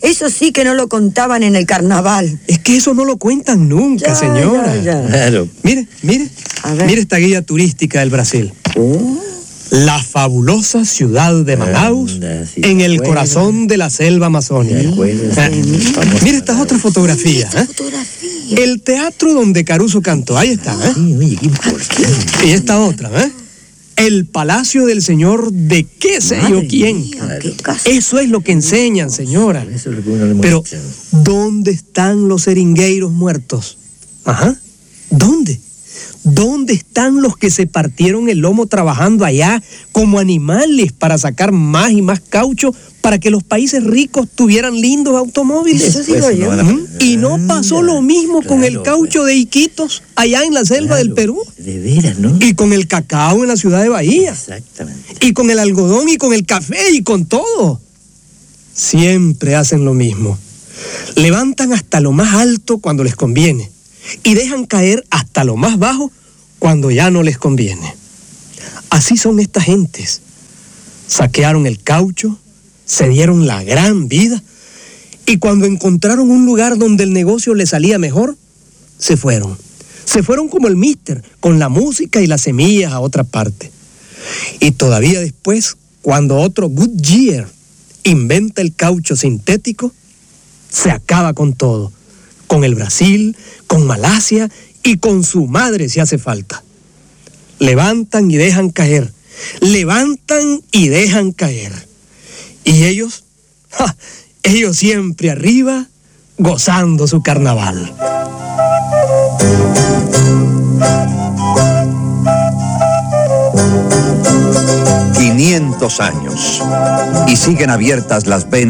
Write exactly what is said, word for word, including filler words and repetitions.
Eso sí que no lo contaban en el carnaval. Es que eso no lo cuentan nunca, Ya, señora. ya, ya. Claro. Mire, mire. A ver. Mire esta guía turística del Brasil. Oh. La fabulosa ciudad de Manaus, Anda, sí, en me el acuerdo. corazón de la selva amazónica. Me acuerdo, Ah, sí, famosa Mira estas otras fotografías. Esta ¿eh? fotografía. El teatro donde Caruso cantó. Ahí está. ¿eh? Sí, oye, qué importante. Y esta otra. ¿eh? El palacio del señor de qué sé yo Madre quién. mía. Qué casa. Eso es lo que enseñan, señora. Eso es lo que uno le Pero, muestra. ¿dónde están los seringueiros muertos? Ajá. ¿Dónde? ¿Dónde están los que se partieron el lomo trabajando allá como animales para sacar más y más caucho para que los países ricos tuvieran lindos automóviles? Eso digo Pues, yo. no, ¿Mm? Y no pasó lo mismo con el Claro, caucho de Iquitos allá en la selva Claro, del Perú, De veras, ¿no? y con el cacao en la ciudad de Bahía, Exactamente. y con el algodón y con el café y con todo. Siempre hacen lo mismo. Levantan hasta lo más alto cuando les conviene y dejan caer hasta lo más bajo cuando ya no les conviene. Así son estas gentes. Saquearon el caucho, se dieron la gran vida y cuando encontraron un lugar donde el negocio les salía mejor, se fueron. Se fueron como el mister, con la música y las semillas a otra parte. Y todavía después, cuando otro Goodyear inventa el caucho sintético, se acaba con todo. Con el Brasil, con Malasia y con su madre si hace falta. Levantan y dejan caer. Levantan y dejan caer. Y ellos, ¡ja!, ellos siempre arriba, gozando su carnaval. quinientos años. Y siguen abiertas las venas